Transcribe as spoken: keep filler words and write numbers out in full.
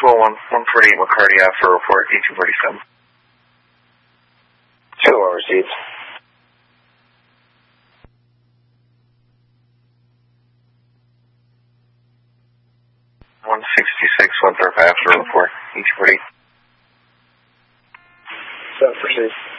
two oh one, one forty-eight McCarty after report, E two forty-seven. two oh one received. one sixty-six, one thirty-five after report, E two forty-eight. seven, proceed.